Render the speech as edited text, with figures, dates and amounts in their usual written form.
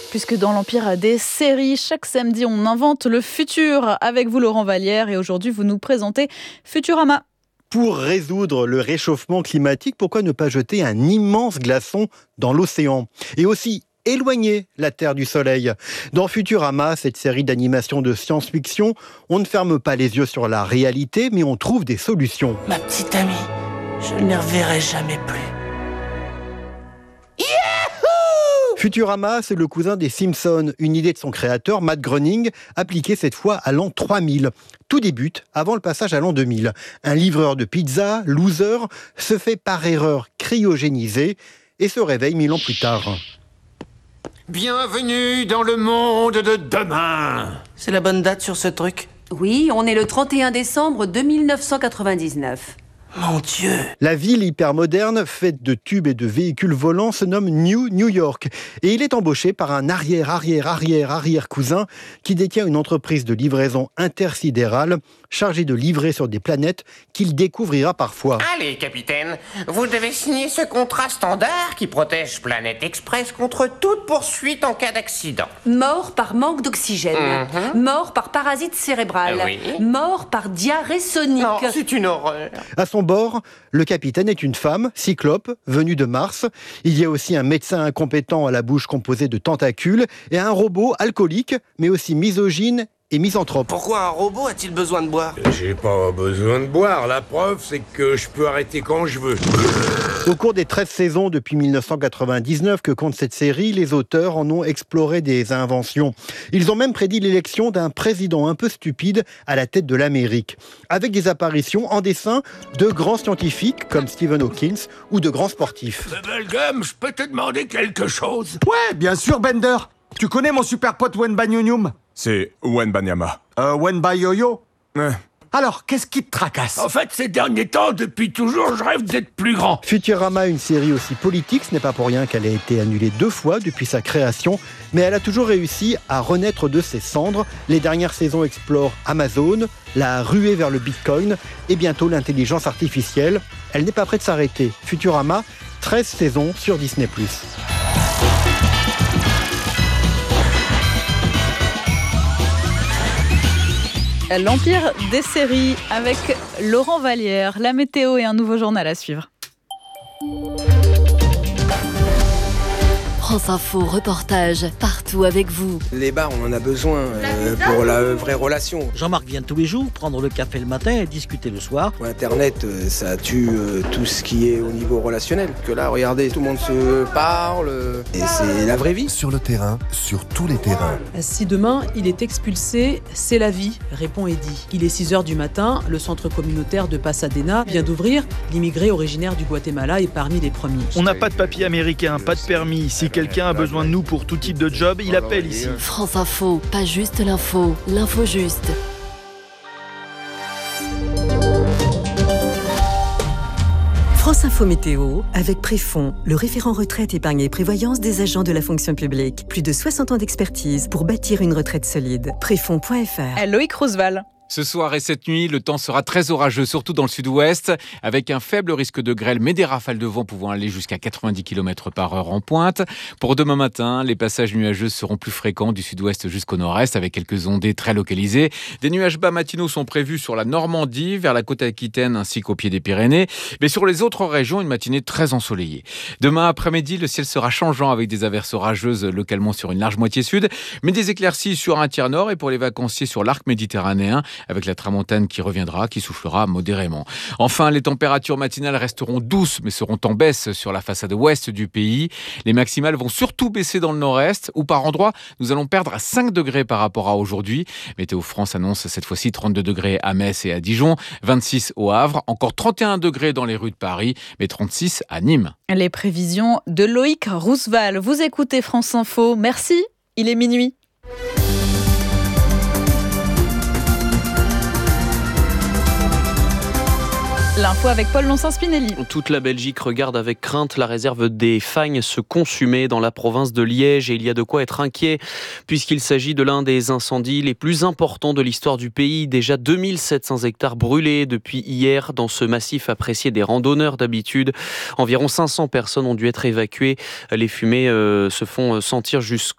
Puisque dans l'Empire des séries, chaque samedi, on invente le futur avec vous, Laurent Vallière. Et aujourd'hui, vous nous présentez Futurama. Pour résoudre le réchauffement climatique, pourquoi ne pas jeter un immense glaçon dans l'océan ? Et aussi éloigner la Terre du Soleil. Dans Futurama, cette série d'animation de science-fiction, on ne ferme pas les yeux sur la réalité, mais on trouve des solutions. Ma petite amie, je ne les reverrai jamais plus. Futurama, c'est le cousin des Simpsons, une idée de son créateur, Matt Groening, appliquée cette fois à l'an 3000. Tout débute avant le passage à l'an 2000. Un livreur de pizza, loser, se fait par erreur cryogéniser et se réveille 1000 ans plus tard. Bienvenue dans le monde de demain. C'est la bonne date sur ce truc ? Oui, on est le 31 décembre 2999. Mon Dieu! La ville hypermoderne, faite de tubes et de véhicules volants, se nomme New York. Et il est embauché par un arrière-cousin qui détient une entreprise de livraison intersidérale chargée de livrer sur des planètes qu'il découvrira parfois. Allez, capitaine, vous devez signer ce contrat standard qui protège Planète Express contre toute poursuite en cas d'accident. Mort par manque d'oxygène. Mort par parasite cérébral. Oui. Mort par diarrhée sonique. Non, c'est une horreur. À son bord, le capitaine est une femme, Cyclope, venue de Mars. Il y a aussi un médecin incompétent à la bouche composée de tentacules et un robot alcoolique, mais aussi misogyne et misanthrope. Pourquoi un robot a-t-il besoin de boire ? J'ai pas besoin de boire. La preuve, c'est que je peux arrêter quand je veux. Au cours des 13 saisons depuis 1999 que compte cette série, les auteurs en ont exploré des inventions. Ils ont même prédit l'élection d'un président un peu stupide à la tête de l'Amérique, avec des apparitions en dessin de grands scientifiques comme Stephen Hawking ou de grands sportifs. Bubblegum, je peux te demander quelque chose ? Ouais, bien sûr, Bender. Tu connais mon super pote Wenbanyonium ? C'est Wenbanyama. Wenbayoyo ? Ouais. Alors, qu'est-ce qui te tracasse ? En fait, ces derniers temps, depuis toujours, je rêve d'être plus grand. Futurama, une série aussi politique, ce n'est pas pour rien qu'elle a été annulée 2 fois depuis sa création, mais elle a toujours réussi à renaître de ses cendres. Les dernières saisons explorent Amazon, la ruée vers le Bitcoin et bientôt l'intelligence artificielle. Elle n'est pas prête de s'arrêter. Futurama, 13 saisons sur Disney+. L'Empire des séries avec Laurent Vallière, la météo et un nouveau journal à suivre. France Info, reportage, partout avec vous. Les bars, on en a besoin pour la vraie relation. Jean-Marc vient tous les jours prendre le café le matin et discuter le soir. Internet, ça tue tout ce qui est au niveau relationnel. Que là, regardez, tout le monde se parle et c'est la vraie vie. Sur le terrain, sur tous les terrains. Si demain, il est expulsé, c'est la vie, répond Eddy. Il est 6h du matin, le centre communautaire de Pasadena vient d'ouvrir. L'immigré originaire du Guatemala est parmi les premiers. On n'a pas de papier américain, pas de permis. Si quelqu'un a besoin de nous pour tout type de job, il appelle ici. France Info, pas juste l'info, l'info juste. France Info Météo avec Préfond, le référent retraite, épargne et prévoyance des agents de la fonction publique. Plus de 60 ans d'expertise pour bâtir une retraite solide. Préfond.fr. Loïc Roosevelt. Ce soir et cette nuit, le temps sera très orageux, surtout dans le sud-ouest, avec un faible risque de grêle, mais des rafales de vent pouvant aller jusqu'à 90 km/h en pointe. Pour demain matin, les passages nuageux seront plus fréquents du sud-ouest jusqu'au nord-est, avec quelques ondées très localisées. Des nuages bas matinaux sont prévus sur la Normandie, vers la côte aquitaine ainsi qu'au pied des Pyrénées. Mais sur les autres régions, une matinée très ensoleillée. Demain après-midi, le ciel sera changeant avec des averses orageuses localement sur une large moitié sud, mais des éclaircies sur un tiers nord et pour les vacanciers sur l'arc méditerranéen, avec la tramontane qui reviendra, qui soufflera modérément. Enfin, les températures matinales resteront douces, mais seront en baisse sur la façade ouest du pays. Les maximales vont surtout baisser dans le nord-est, où par endroits, nous allons perdre à 5 degrés par rapport à aujourd'hui. Météo France annonce cette fois-ci 32 degrés à Metz et à Dijon, 26 au Havre, encore 31 degrés dans les rues de Paris, mais 36 à Nîmes. Les prévisions de Loïc Roosevelt. Vous écoutez France Info. Merci, il est minuit. L'info avec Paul Lonsin-Spinelli. Toute la Belgique regarde avec crainte la réserve des Fagnes se consumer dans la province de Liège et il y a de quoi être inquiet puisqu'il s'agit de l'un des incendies les plus importants de l'histoire du pays. Déjà 2700 hectares brûlés depuis hier dans ce massif apprécié des randonneurs d'habitude. Environ 500 personnes ont dû être évacuées. Les fumées se font sentir